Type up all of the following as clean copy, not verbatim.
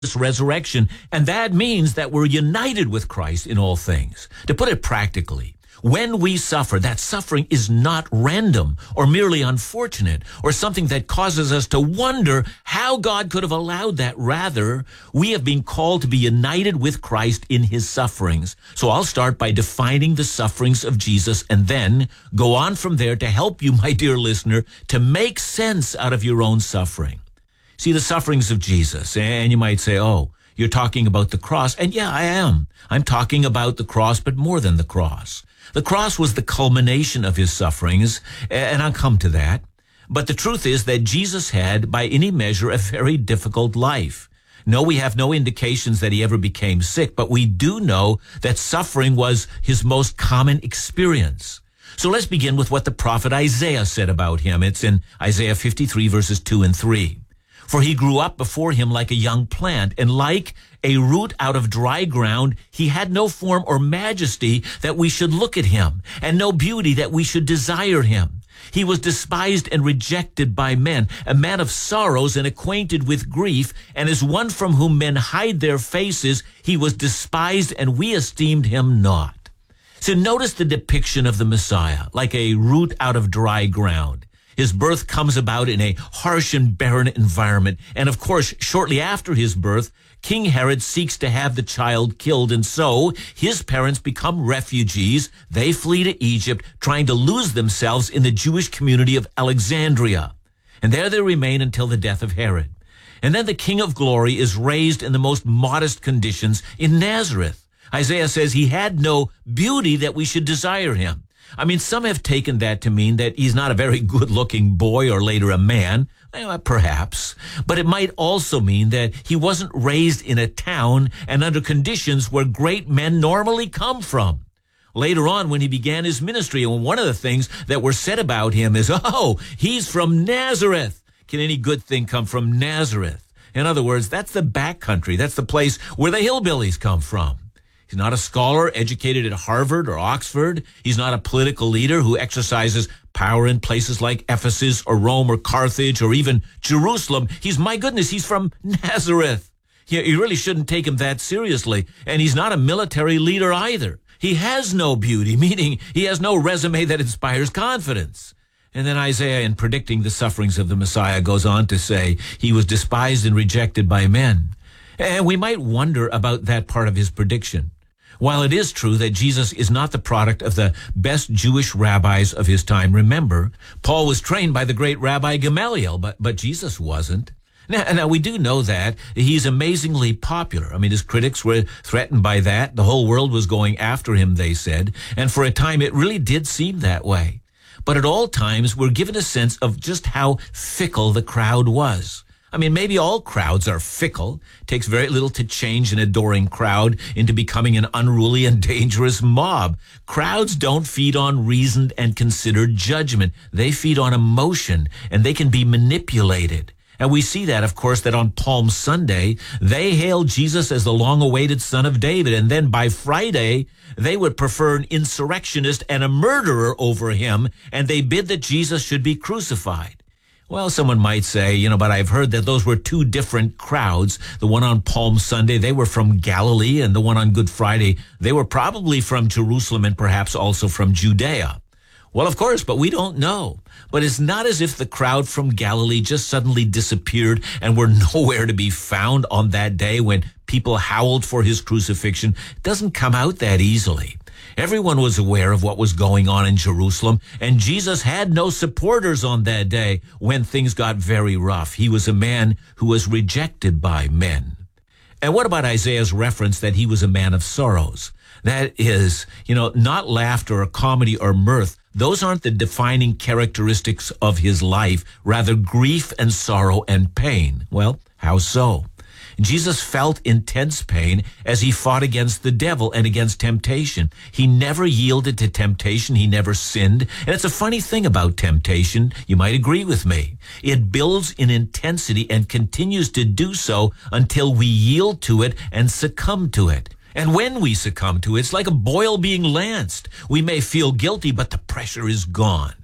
resurrection, and that means that we're united with Christ in all things. To put it practically, when we suffer, that suffering is not random or merely unfortunate or something that causes us to wonder how God could have allowed that. Rather, we have been called to be united with Christ in his sufferings. So I'll start by defining the sufferings of Jesus and then go on from there to help you, my dear listener, to make sense out of your own suffering. See, the sufferings of Jesus, and you might say, oh, you're talking about the cross. And yeah, I am. I'm talking about the cross, but more than the cross. The cross was the culmination of his sufferings, and I'll come to that. But the truth is that Jesus had, by any measure, a very difficult life. No, we have no indications that he ever became sick, but we do know that suffering was his most common experience. So let's begin with what the prophet Isaiah said about him. It's in Isaiah 53, verses 2 and 3. For he grew up before him like a young plant, and like a root out of dry ground, he had no form or majesty that we should look at him, and no beauty that we should desire him. He was despised and rejected by men, a man of sorrows and acquainted with grief, and as one from whom men hide their faces, he was despised, and we esteemed him not. So notice the depiction of the Messiah, like a root out of dry ground. His birth comes about in a harsh and barren environment. And of course, shortly after his birth, King Herod seeks to have the child killed. And so his parents become refugees. They flee to Egypt, trying to lose themselves in the Jewish community of Alexandria. And there they remain until the death of Herod. And then the King of Glory is raised in the most modest conditions in Nazareth. Isaiah says he had no beauty that we should desire him. I mean, some have taken that to mean that he's not a very good-looking boy or later a man, perhaps. But it might also mean that he wasn't raised in a town and under conditions where great men normally come from. Later on, when he began his ministry, and one of the things that were said about him is, oh, he's from Nazareth. Can any good thing come from Nazareth? In other words, that's the backcountry. That's the place where the hillbillies come from. He's not a scholar educated at Harvard or Oxford. He's not a political leader who exercises power in places like Ephesus or Rome or Carthage or even Jerusalem. He's from Nazareth. You really shouldn't take him that seriously. And he's not a military leader either. He has no beauty, meaning he has no resume that inspires confidence. And then Isaiah, in predicting the sufferings of the Messiah, goes on to say he was despised and rejected by men. And we might wonder about that part of his prediction. While it is true that Jesus is not the product of the best Jewish rabbis of his time, remember, Paul was trained by the great Rabbi Gamaliel, but Jesus wasn't. Now, we do know that he's amazingly popular. I mean, his critics were threatened by that. The whole world was going after him, they said. And for a time, it really did seem that way. But at all times, we're given a sense of just how fickle the crowd was. I mean, maybe all crowds are fickle. It takes very little to change an adoring crowd into becoming an unruly and dangerous mob. Crowds don't feed on reasoned and considered judgment. They feed on emotion, and they can be manipulated. And we see that, of course, that on Palm Sunday, they hailed Jesus as the long-awaited Son of David. And then by Friday, they would prefer an insurrectionist and a murderer over him, and they bid that Jesus should be crucified. Well, someone might say, but I've heard that those were two different crowds. The one on Palm Sunday, they were from Galilee, and the one on Good Friday, they were probably from Jerusalem and perhaps also from Judea. Well, of course, but we don't know. But it's not as if the crowd from Galilee just suddenly disappeared and were nowhere to be found on that day when people howled for his crucifixion. It doesn't come out that easily. Everyone was aware of what was going on in Jerusalem, and Jesus had no supporters on that day when things got very rough. He was a man who was rejected by men. And what about Isaiah's reference that he was a man of sorrows? That is, not laughter or comedy or mirth. Those aren't the defining characteristics of his life, rather grief and sorrow and pain. Well, how so? Jesus felt intense pain as he fought against the devil and against temptation. He never yielded to temptation. He never sinned. And it's a funny thing about temptation. You might agree with me. It builds in intensity and continues to do so until we yield to it and succumb to it. And when we succumb to it, it's like a boil being lanced. We may feel guilty, but the pressure is gone.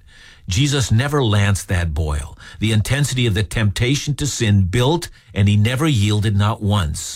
Jesus never lanced that boil. The intensity of the temptation to sin built, and he never yielded, not once.